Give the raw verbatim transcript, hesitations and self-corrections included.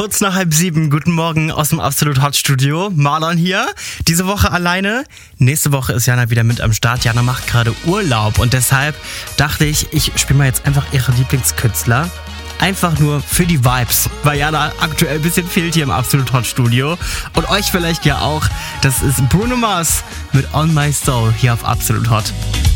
Kurz nach halb sieben, guten Morgen aus dem Absolut Hot Studio. Marlon hier, diese Woche alleine. Nächste Woche ist Jana wieder mit am Start. Jana macht gerade Urlaub und deshalb dachte ich, ich spiele mal jetzt einfach ihre Lieblingskünstler. Einfach nur für die Vibes, weil Jana aktuell ein bisschen fehlt hier im Absolut Hot Studio. Und euch vielleicht ja auch. Das ist Bruno Mars mit On My Soul hier auf Absolut Hot.